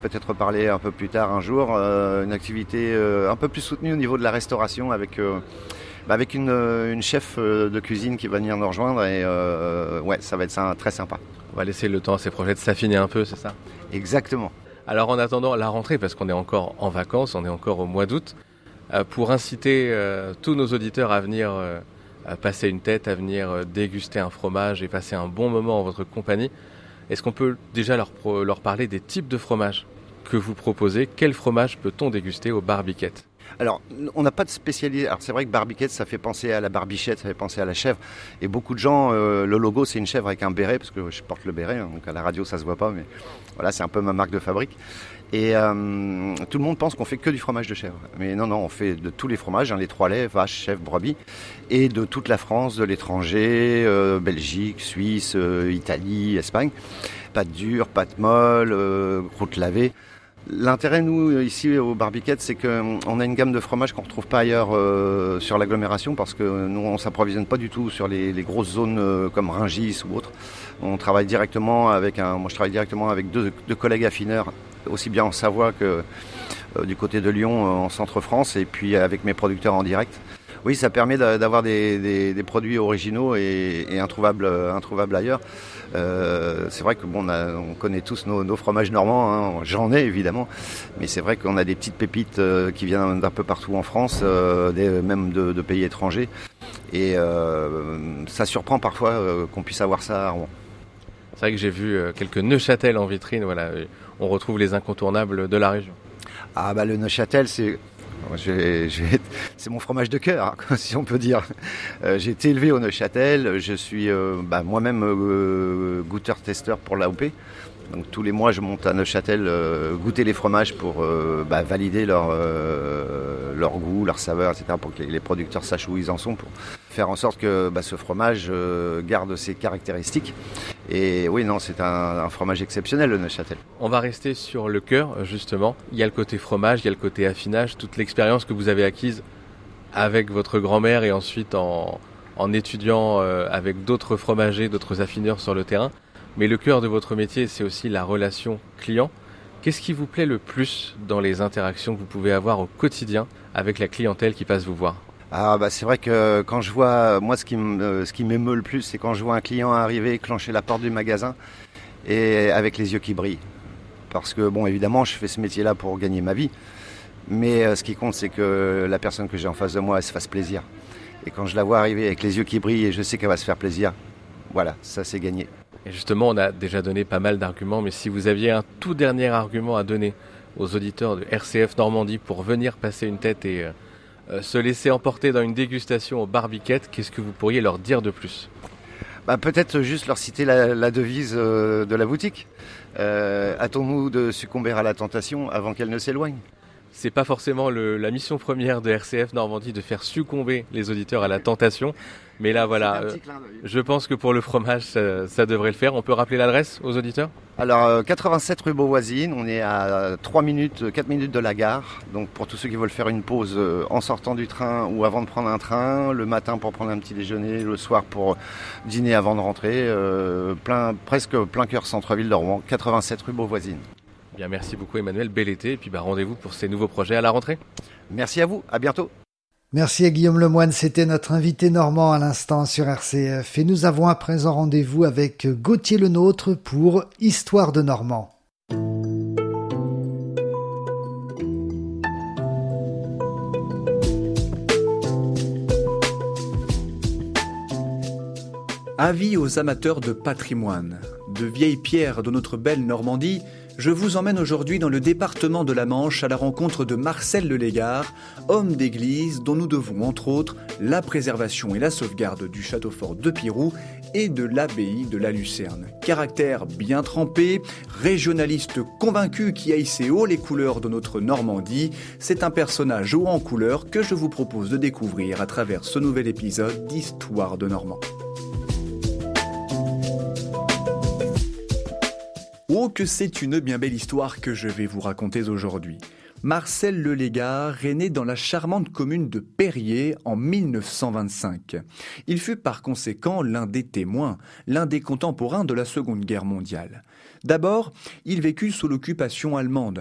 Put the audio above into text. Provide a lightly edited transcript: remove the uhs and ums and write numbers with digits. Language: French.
Peut-être reparler un peu plus tard un jour, une activité un peu plus soutenue au niveau de la restauration avec une chef de cuisine qui va venir nous rejoindre et ouais, ça va être très sympa. On va laisser le temps à ces projets de s'affiner un peu, c'est ça ? Exactement. Alors en attendant la rentrée, parce qu'on est encore en vacances, on est encore au mois d'août, pour inciter tous nos auditeurs à venir passer une tête, à venir déguster un fromage et passer un bon moment en votre compagnie, est-ce qu'on peut déjà leur parler des types de fromages que vous proposez ? Quel fromage peut-on déguster au Barbiquette ? Alors, on n'a pas de spécialité. Alors, c'est vrai que Barbiquette, ça fait penser à la barbichette, ça fait penser à la chèvre. Et beaucoup de gens, le logo, c'est une chèvre avec un béret, parce que je porte le béret, hein, donc à la radio, ça se voit pas, mais voilà, c'est un peu ma marque de fabrique. Et tout le monde pense qu'on fait que du fromage de chèvre. Mais non, on fait de tous les fromages, hein, les 3 laits, vache, chèvre, brebis, et de toute la France, de l'étranger, Belgique, Suisse, Italie, Espagne. Pâte dure, pâte molle, croûte lavée. L'intérêt, nous, ici au Barbiquette, c'est qu'on a une gamme de fromages qu'on ne retrouve pas ailleurs sur l'agglomération, parce que nous, on ne s'approvisionne pas du tout sur les grosses zones comme Rungis ou autres. On travaille directement moi je travaille directement avec deux collègues affineurs, aussi bien en Savoie que du côté de Lyon, en Centre-France, et puis avec mes producteurs en direct. Oui, ça permet d'avoir des produits originaux et introuvables ailleurs. C'est vrai que on connaît tous nos fromages normands, hein. J'en ai évidemment, mais c'est vrai qu'on a des petites pépites qui viennent d'un peu partout en France, même de pays étrangers, et ça surprend parfois qu'on puisse avoir ça à Rouen. C'est vrai que j'ai vu quelques Neuchâtel en vitrine, voilà, on retrouve les incontournables de la région. Ah le Neuchâtel, c'est mon fromage de cœur, si on peut dire. J'ai été élevé au Neuchâtel, je suis moi-même goûteur-testeur pour l'AOP. Donc tous les mois, je monte à Neuchâtel goûter les fromages pour valider leur goût, leur saveur, etc. pour que les producteurs sachent où ils en sont, pour faire en sorte que ce fromage garde ses caractéristiques. Et oui, non, c'est un fromage exceptionnel, le Neuchâtel. On va rester sur le cœur, justement. Il y a le côté fromage, il y a le côté affinage, toute l'expérience que vous avez acquise avec votre grand-mère et ensuite en étudiant avec d'autres fromagers, d'autres affineurs sur le terrain. Mais le cœur de votre métier, c'est aussi la relation client. Qu'est-ce qui vous plaît le plus dans les interactions que vous pouvez avoir au quotidien avec la clientèle qui passe vous voir ? C'est vrai que quand je vois, moi ce qui m'émeut le plus, c'est quand je vois un client arriver, clencher la porte du magasin et avec les yeux qui brillent. Parce que évidemment, je fais ce métier-là pour gagner ma vie, mais ce qui compte, c'est que la personne que j'ai en face de moi, elle se fasse plaisir. Et quand je la vois arriver avec les yeux qui brillent et je sais qu'elle va se faire plaisir, voilà, ça c'est gagné. Et justement, on a déjà donné pas mal d'arguments, mais si vous aviez un tout dernier argument à donner aux auditeurs de RCF Normandie pour venir passer une tête et se laisser emporter dans une dégustation au Barbiquette, qu'est-ce que vous pourriez leur dire de plus ? Peut-être juste leur citer la devise de la boutique. Hâtons-nous de succomber à la tentation avant qu'elle ne s'éloigne. C'est pas forcément la mission première de RCF Normandie de faire succomber les auditeurs à la tentation. Mais là, voilà, je pense que pour le fromage, ça devrait le faire. On peut rappeler l'adresse aux auditeurs ? Alors, 87 rue Beauvoisine, on est à 4 minutes de la gare. Donc, pour tous ceux qui veulent faire une pause en sortant du train ou avant de prendre un train, le matin pour prendre un petit déjeuner, le soir pour dîner avant de rentrer, presque plein cœur centre-ville de Rouen, 87 rue Beauvoisine. Bien, merci beaucoup Emmanuel, bel été, et puis rendez-vous pour ces nouveaux projets à la rentrée. Merci à vous, à bientôt. Merci à Guillaume Lemoine, c'était notre invité normand à l'instant sur RCF. Et nous avons à présent rendez-vous avec Gauthier Lenôtre pour Histoire de Normand. Avis aux amateurs de patrimoine, de vieilles pierres de notre belle Normandie, je vous emmène aujourd'hui dans le département de la Manche à la rencontre de Marcel Lelégard, homme d'église dont nous devons entre autres la préservation et la sauvegarde du château fort de Pirou et de l'abbaye de la Lucerne. Caractère bien trempé, régionaliste convaincu qui haïssait haut les couleurs de notre Normandie, c'est un personnage haut en couleurs que je vous propose de découvrir à travers ce nouvel épisode d'Histoire de Normand. Oh, que c'est une bien belle histoire que je vais vous raconter aujourd'hui. Marcel Lelégard est né dans la charmante commune de Périers en 1925. Il fut par conséquent l'un des témoins, l'un des contemporains de la Seconde Guerre mondiale. D'abord, il vécut sous l'occupation allemande.